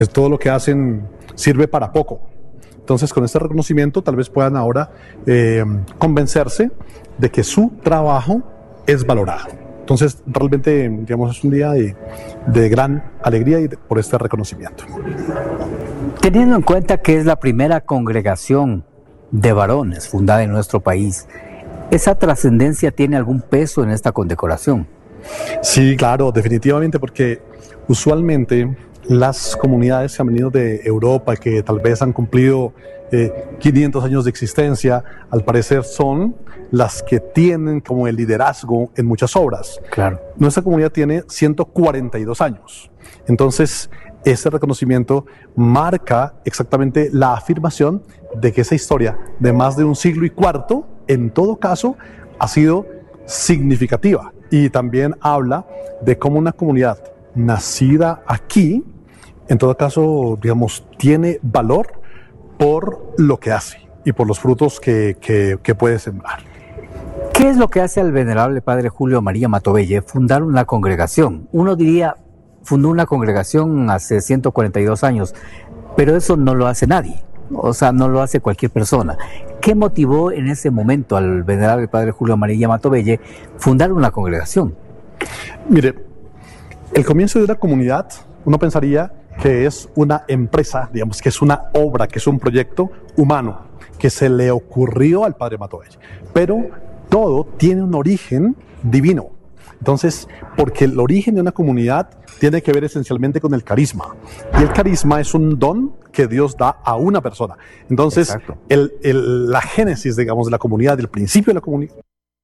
todo lo que hacen sirve para poco. Entonces, con este reconocimiento, tal vez puedan ahora convencerse de que su trabajo es valorado. Entonces, realmente, digamos, es un día de gran alegría por este reconocimiento. Teniendo en cuenta que es la primera congregación de varones fundada en nuestro país, ¿esa trascendencia tiene algún peso en esta condecoración? Sí, claro, definitivamente, porque usualmente las comunidades que han venido de Europa, que tal vez han cumplido 500 años de existencia, al parecer son las que tienen como el liderazgo en muchas obras. Claro. Nuestra comunidad tiene 142 años. Entonces, este reconocimiento marca exactamente la afirmación de que esa historia de más de un siglo y cuarto, en todo caso, ha sido significativa. Y también habla de cómo una comunidad nacida aquí, en todo caso, digamos, tiene valor por lo que hace y por los frutos que puede sembrar. ¿Qué es lo que hace al venerable padre Julio María Matovelle fundar una congregación? Uno diría, fundó una congregación hace 142 años, pero eso no lo hace nadie, o sea, no lo hace cualquier persona. ¿Qué motivó en ese momento al venerable padre Julio María Matovelle fundar una congregación? Mire, el comienzo de una comunidad, uno pensaría que es una empresa, digamos, que es una obra, que es un proyecto humano, que se le ocurrió al padre Matovelle. Pero todo tiene un origen divino. Entonces, porque el origen de una comunidad tiene que ver esencialmente con el carisma. Y el carisma es un don que Dios da a una persona. Entonces, la génesis, digamos, de la comunidad, el principio de la comunidad.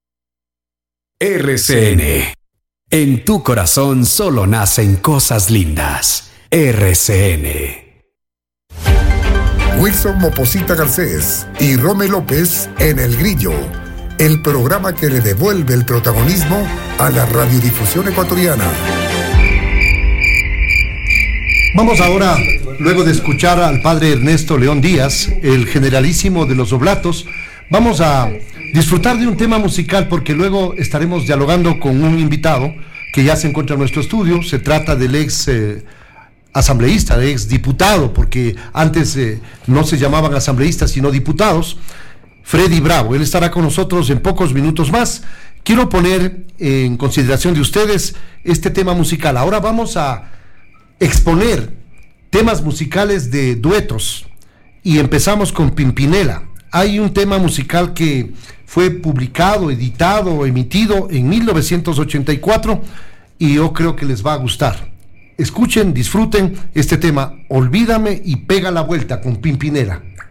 RCN. En tu corazón solo nacen cosas lindas. RCN. Wilson Moposita Garcés y Rome López en El Grillo, el programa que le devuelve el protagonismo a la radiodifusión ecuatoriana. Vamos ahora, luego de escuchar al padre Ernesto León Díaz, el generalísimo de los Oblatos, vamos a disfrutar de un tema musical porque luego estaremos dialogando con un invitado que ya se encuentra en nuestro estudio. Se trata del ex asambleísta, de ex diputado, porque antes no se llamaban asambleístas sino diputados, Freddy Bravo. Él estará con nosotros en pocos minutos más. Quiero poner en consideración de ustedes este tema musical. Ahora vamos a exponer temas musicales de duetos y empezamos con Pimpinela. Hay un tema musical que fue publicado, editado, emitido en 1984 y yo creo que les va a gustar. Escuchen, disfruten este tema, Olvídame y pega la vuelta con Pimpinela.